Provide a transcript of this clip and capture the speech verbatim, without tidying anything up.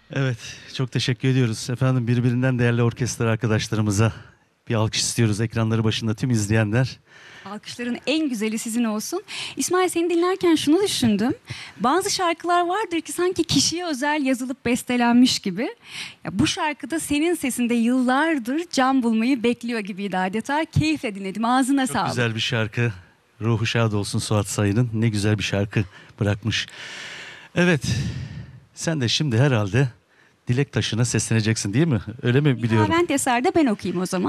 Evet, çok teşekkür ediyoruz. Efendim birbirinden değerli orkestra arkadaşlarımıza bir alkış istiyoruz ekranları başında tüm izleyenler. Alkışların en güzeli sizin olsun. İsmail, seni dinlerken şunu düşündüm. Bazı şarkılar vardır ki sanki kişiye özel yazılıp bestelenmiş gibi. Ya bu şarkıda senin sesinde yıllardır can bulmayı bekliyor gibiydi adeta. Keyifle dinledim. Ağzına Çok sağlık. güzel bir şarkı. Ruhu şad olsun Suat Sayın'ın. Ne güzel bir şarkı bırakmış. Evet, sen de şimdi herhalde Dilek Taşı'na sesleneceksin değil mi? Öyle mi biliyorum? Nihavent Eser'de ben okuyayım o zaman.